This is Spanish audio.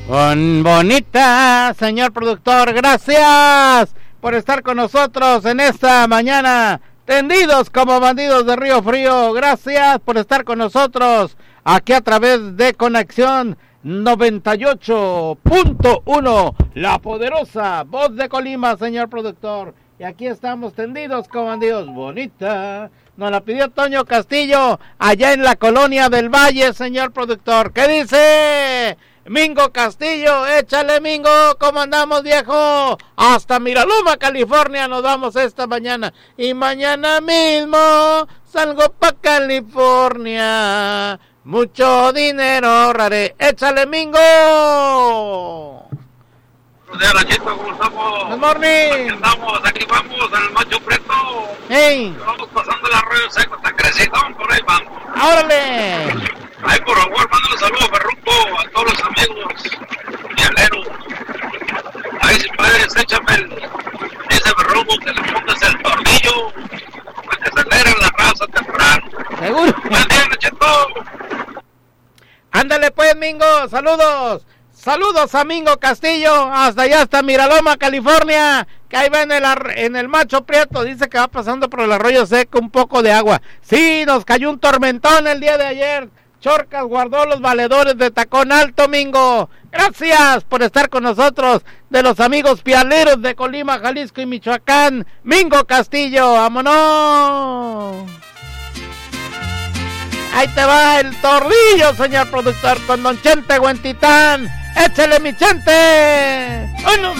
Bonita, señor productor, gracias por estar con nosotros en esta mañana, tendidos como bandidos de Río Frío. Gracias por estar con nosotros aquí a través de Conexión 98.1, la poderosa voz de Colima, señor productor. Y aquí estamos tendidos como bandidos. Bonita, nos la pidió Toño Castillo allá en la colonia del Valle, señor productor. ¿Qué dice Mingo Castillo? Échale, Mingo, ¿cómo andamos, viejo? Hasta Miraloma, California nos vamos esta mañana. Y mañana mismo salgo pa' California. Mucho dinero ahorraré. Échale, Mingo. Buenos días, Nachito, ¿cómo estamos? Good morning. Aquí andamos, aquí vamos, al Macho Preto. Hey. Vamos pasando el arroyo seco, está crecidón, por ahí vamos. ¡Órale! Ay, por favor, mándale saludos a Ferruco, a todos los amigos vialeros. Ahí, si puedes, échame ese Ferruco que le pongas el tornillo para que se acelere la raza temprano. Seguro. Buen día, Nachito. Ándale pues, Mingo, saludos. Saludos a Mingo Castillo, hasta allá, hasta Miraloma, California, que ahí va en el Macho Prieto. Dice que va pasando por el arroyo seco un poco de agua. Sí, nos cayó un tormentón el día de ayer. Chorcas guardó los valedores de Tacón Alto, Mingo. Gracias por estar con nosotros, de los amigos pialeros de Colima, Jalisco y Michoacán. Mingo Castillo, vámonos. Ahí te va el tornillo, señor productor, con don Chente Huentitán. ¡Échale, mi Chente! ¡Ay, no!